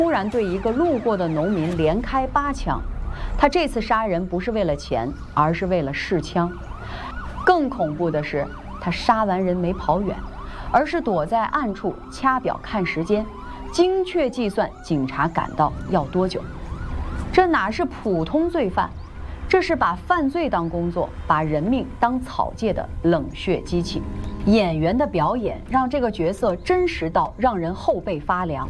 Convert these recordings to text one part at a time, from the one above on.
突然对一个路过的农民连开8枪。他这次杀人不是为了钱，而是为了试枪。更恐怖的是，他杀完人没跑远，而是躲在暗处掐表看时间，精确计算警察赶到要多久。这哪是普通罪犯，这是把犯罪当工作，把人命当草芥的冷血机器。演员的表演让这个角色真实到让人后背发凉。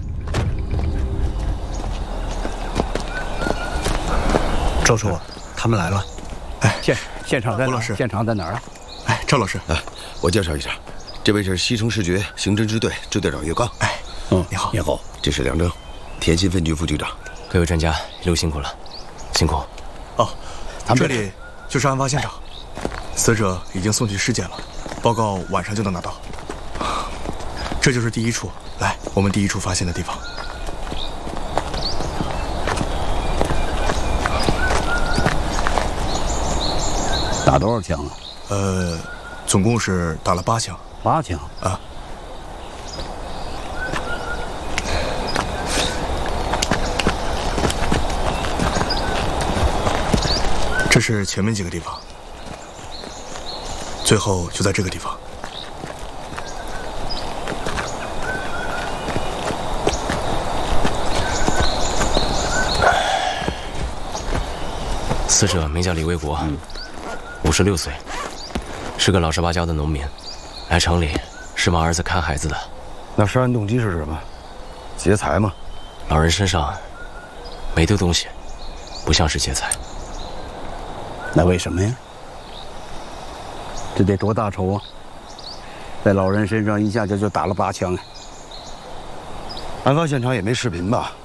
赵叔，他们来了。 哎，现场在哪儿？现场在哪儿？ 哎，赵老师， 我介绍一下，这位是西城市局刑侦支队支队长岳刚。 哎，你好， 你好。 这是梁征，田心分局副局长。 各位专家，一路辛苦了，辛苦。 哦，这里就是案发现场，死者已经送去尸检了，报告晚上就能拿到。这就是第一处，来，我们第一处发现的地方。 打多少枪啊？ 总共是打了8枪。 8枪啊。这是前面几个地方，最后就在这个地方。 死者名叫李卫国，56岁，是个老实巴交的农民，来城里是帮儿子看孩子的。 那杀人动机是什么？劫财吗？ 老人身上没丢东西，不像是劫财。 那为什么呀？这得多大仇啊！在老人身上一下就打了8枪啊！ 案发现场也没视频吧？